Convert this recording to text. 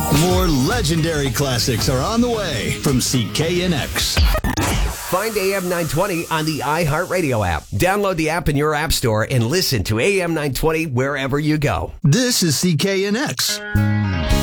More legendary classics are on the way from CKNX. Find AM 920 on the iHeartRadio app. Download the app in your app store and listen to AM 920 wherever you go. This is CKNX.